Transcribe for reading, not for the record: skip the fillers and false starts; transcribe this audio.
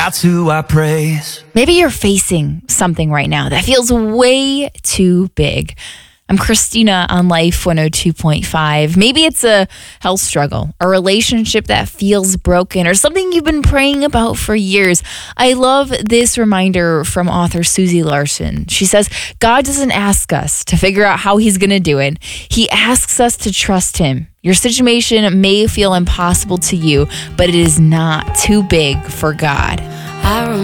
that's who I praise. Maybe you're facing something right now that feels way too big. I'm Christina on Life 102.5. Maybe it's a health struggle, a relationship that feels broken, or something you've been praying about for years. I love this reminder from author Susie Larson. She says, God doesn't ask us to figure out how he's going to do it. He asks us to trust him. Your situation may feel impossible to you, but it is not too big for God.